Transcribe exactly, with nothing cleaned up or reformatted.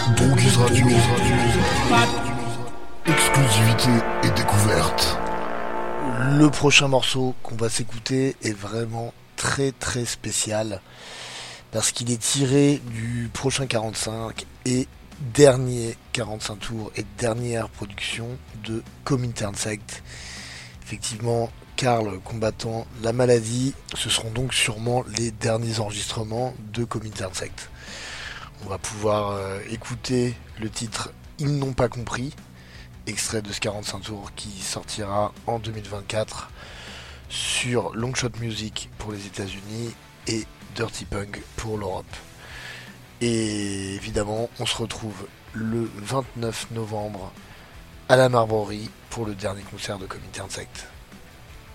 Droguise Radio. Exclusivité et découverte. Le prochain morceau qu'on va s'écouter est vraiment très très spécial parce qu'il est tiré du prochain quarante-cinq et dernier quarante-cinq tours et dernière production de Comintern-Sect. Effectivement, Karl combattant la maladie, ce seront donc sûrement les derniers enregistrements de Comintern-Sect. On va pouvoir euh, écouter le titre Ils n'ont pas compris, extrait de ce quarante-cinq tours qui sortira en deux mille vingt-quatre sur Longshot Music pour les États-Unis et Dirty Punk pour l'Europe. Et évidemment, on se retrouve le vingt-neuf novembre à la Marbrerie pour le dernier concert de Comintern-Sect.